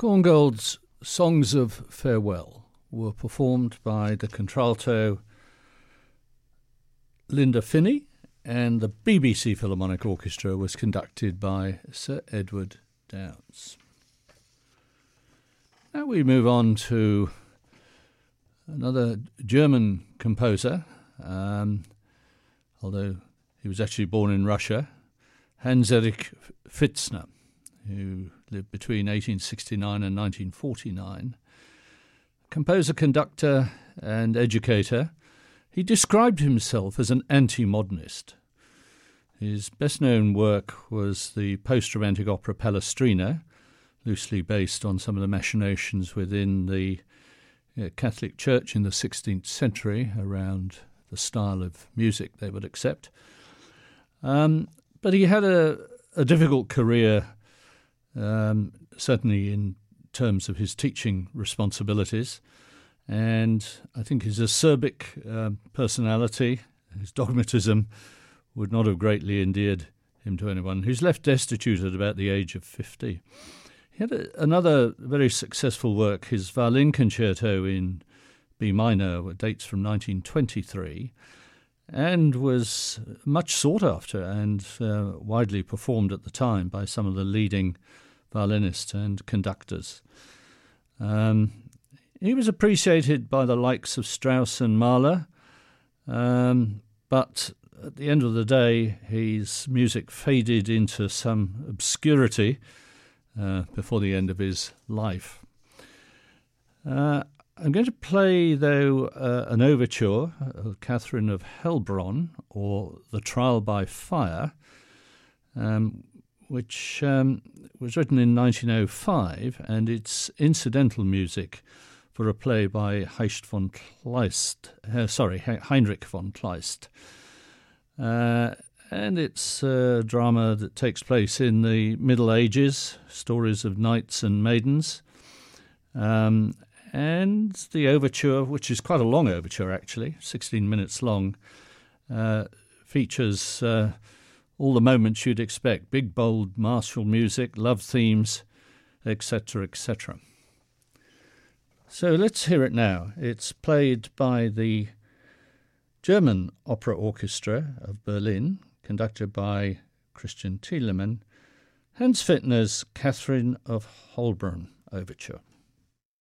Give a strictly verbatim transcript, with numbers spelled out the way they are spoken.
Korngold's Songs of Farewell were performed by the contralto Linda Finney, and the B B C Philharmonic Orchestra was conducted by Sir Edward Downes. Now we move on to another German composer, um, although he was actually born in Russia, Hans-Erich Pfitzner, who lived between eighteen sixty-nine and nineteen forty-nine. Composer, conductor, and educator, he described himself as an anti-modernist. His best-known work was the post-romantic opera Palestrina, loosely based on some of the machinations within the uh, Catholic Church in the sixteenth century around the style of music they would accept. Um, but he had a, a difficult career, um, certainly in terms of his teaching responsibilities, and I think his acerbic uh, personality, his dogmatism, would not have greatly endeared him to anyone. He's left destitute at about the age of fifty. He had a, another very successful work, his violin concerto in B minor, which dates from nineteen twenty-three, and was much sought after and uh, widely performed at the time by some of the leading violinists and conductors. Um, he was appreciated by the likes of Strauss and Mahler, um, but at the end of the day, his music faded into some obscurity uh, before the end of his life. Uh, I'm going to play, though, uh, an overture of Catherine of Heilbronn, or The Trial by Fire, um, which um, was written in nineteen oh five, and it's incidental music for a play by Hecht von Kleist, uh, sorry, Heinrich von Kleist. Uh, and it's a drama that takes place in the Middle Ages, stories of knights and maidens. Um, and the overture, which is quite a long overture actually, sixteen minutes long, uh, features uh, all the moments you'd expect: big, bold, martial music, love themes, et cetera, et cetera. So let's hear it now. It's played by the German Opera Orchestra of Berlin, conducted by Christian Thielemann, Hans Pfitzner's Catherine of Heilbronn Overture.